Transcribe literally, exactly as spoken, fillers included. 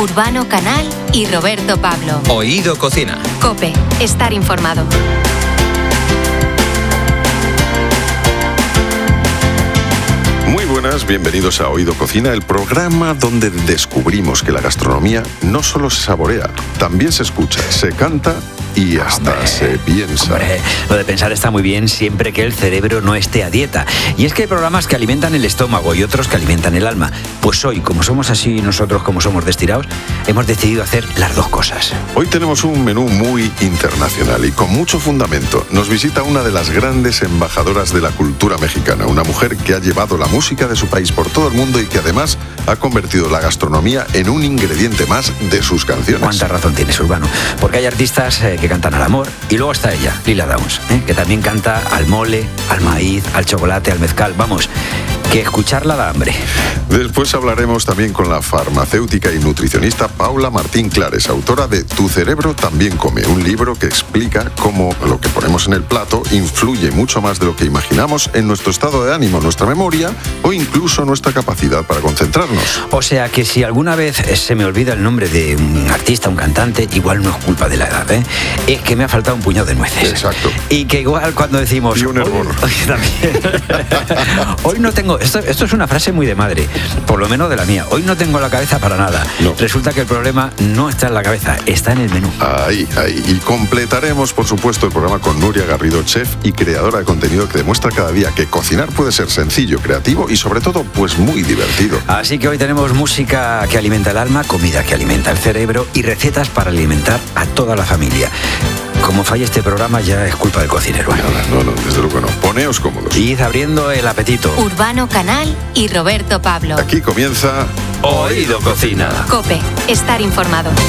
Urbano Canal y Roberto Pablo. Oído Cocina. COPE. Estar informado. Muy buenas, bienvenidos a Oído Cocina, el programa donde descubrimos que la gastronomía no solo se saborea, también se escucha, se canta y hasta hombre, se piensa. Hombre, lo de pensar está muy bien siempre que el cerebro no esté a dieta. Y es que hay programas que alimentan el estómago y otros que alimentan el alma. Pues hoy, como somos así nosotros, como somos destirados, hemos decidido hacer las dos cosas. Hoy tenemos un menú muy internacional y con mucho fundamento. Nos visita una de las grandes embajadoras de la cultura mexicana, una mujer que ha llevado la música de su país por todo el mundo y que además ha convertido la gastronomía en un ingrediente más de sus canciones. Cuánta razón tienes, Urbano. Porque hay artistas eh, que cantan al amor y luego está ella, Lila Downs, ¿eh? que también canta al mole, al maíz, al chocolate, al mezcal. Vamos, que escucharla da hambre. Después hablaremos también con la farmacéutica y nutricionista Paula Martín Clares, autora de Tu cerebro también come, un libro que explica cómo lo que ponemos en el plato influye mucho más de lo que imaginamos en nuestro estado de ánimo, nuestra memoria o incluso nuestra capacidad para concentrarnos. O sea que si alguna vez se me olvida el nombre de un artista, un cantante, igual no es culpa de la edad, ¿eh? Es que me ha faltado un puñado de nueces. Exacto. Y que igual cuando decimos... Y un hervor. Hoy, también. Hoy no tengo... Esto, esto es una frase muy de madre, por lo menos de la mía. Hoy no tengo la cabeza para nada. No. Resulta que el problema no está en la cabeza, está en el menú. Ahí, ahí. Y completaremos, por supuesto, el programa con Nuria Garrido, chef y creadora de contenido que demuestra cada día que cocinar puede ser sencillo, creativo y sobre todo, pues muy divertido. Así que hoy tenemos música que alimenta el alma, comida que alimenta el cerebro y recetas para alimentar a toda la familia. Como falla este programa ya es culpa del cocinero. No, no, no, desde luego no. Poneos cómodos. Id abriendo el apetito. Urbano Canal y Roberto Pablo. Aquí comienza Oído Cocina. COPE. Estar informado.